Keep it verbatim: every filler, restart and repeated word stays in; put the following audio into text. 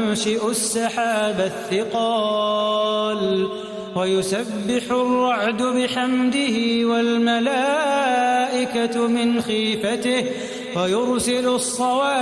ينشئ السحاب الثقال ويسبح الرعد بحمده والملائكة من خيفته ويرسل الصواعق